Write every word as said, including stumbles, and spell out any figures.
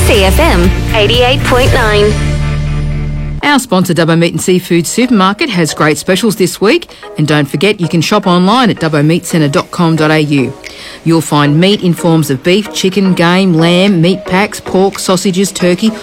C F M eighty-eight point nine. Our sponsor, Dubbo Meat and Seafood Supermarket, has great specials this week. And don't forget, you can shop online at dubbo meat centre dot com dot a u. You'll find meat in forms of beef, chicken, game, lamb, meat packs, pork, sausages, turkey,